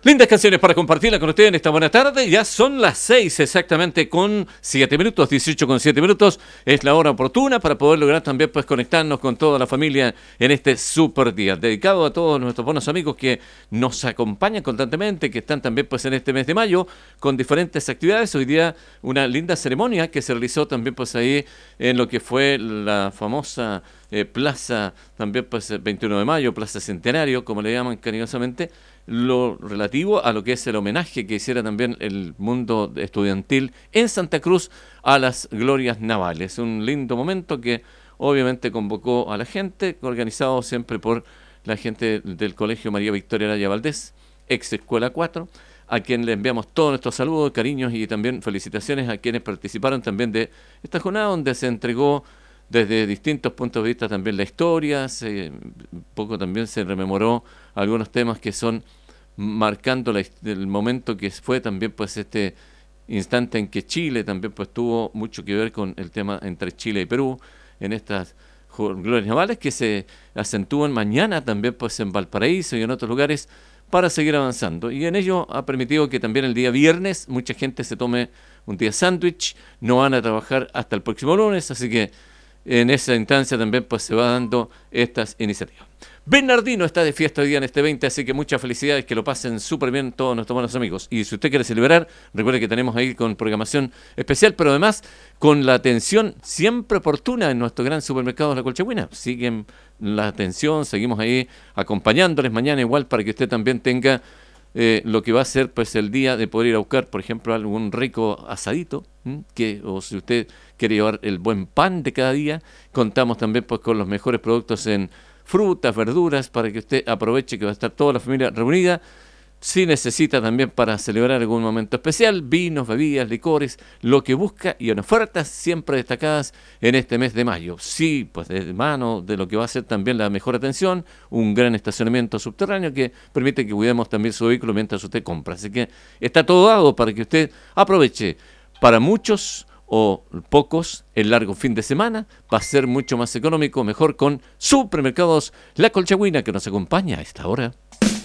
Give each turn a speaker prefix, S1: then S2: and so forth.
S1: Lindas canciones para compartirla con ustedes en esta buena tarde. Ya son las 6 exactamente con 7 minutos, 18 con 7 minutos. Es la hora oportuna para poder lograr también pues conectarnos con toda la familia en este super día. Dedicado a todos nuestros buenos amigos que nos acompañan constantemente, que están también pues en este mes de mayo con diferentes actividades. Hoy día una linda ceremonia que se realizó también pues ahí en lo que fue la famosa plaza, también pues 21 de mayo, Plaza Centenario, como le llaman cariñosamente, lo relativo a lo que es el homenaje que hiciera también el mundo estudiantil en Santa Cruz a las glorias navales. Un lindo momento que obviamente convocó a la gente, organizado siempre por la gente del Colegio María Victoria Araya Valdés, ex Escuela 4, a quien le enviamos todos nuestros saludos, cariños y también felicitaciones a quienes participaron también de esta jornada donde se entregó desde distintos puntos de vista también la historia, un poco también se rememoró algunos temas que son marcando el momento que fue también pues este instante en que Chile también pues tuvo mucho que ver con el tema entre Chile y Perú en estas glorias navales que se acentúan mañana también pues en Valparaíso y en otros lugares para seguir avanzando. Y en ello ha permitido que también el día viernes mucha gente se tome un día sándwich, no van a trabajar hasta el próximo lunes, así que en esa instancia también pues se va dando estas iniciativas. Bernardino está de fiesta hoy día en este 20, así que muchas felicidades, que lo pasen súper bien todos nuestros buenos amigos. Y si usted quiere celebrar, recuerde que tenemos ahí con programación especial, pero además con la atención siempre oportuna en nuestro gran supermercado de La Colchagüina. Siguen la atención, seguimos ahí acompañándoles mañana igual para que usted también tenga lo que va a ser pues el día de poder ir a buscar, por ejemplo, algún rico asadito, o si usted quiere llevar el buen pan de cada día, contamos también pues con los mejores productos en frutas, verduras, para que usted aproveche que va a estar toda la familia reunida. Si necesita también para celebrar algún momento especial, vinos, bebidas, licores, lo que busca, y en ofertas siempre destacadas en este mes de mayo. Sí, pues de mano de lo que va a ser también la mejor atención, un gran estacionamiento subterráneo que permite que cuidemos también su vehículo mientras usted compra. Así que está todo dado para que usted aproveche. Para muchos o pocos, el largo fin de semana va a ser mucho más económico, mejor con Supermercados La Colchagüina, que nos acompaña a esta hora.